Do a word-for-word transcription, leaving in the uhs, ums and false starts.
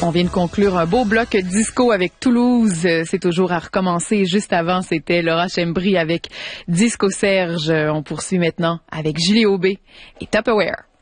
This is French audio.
On vient de conclure un beau bloc disco avec Toulouse. C'est toujours à recommencer. Juste avant, c'était Laura Chembry avec Disco Serge. On poursuit maintenant avec Julie Aubé et Tupperware.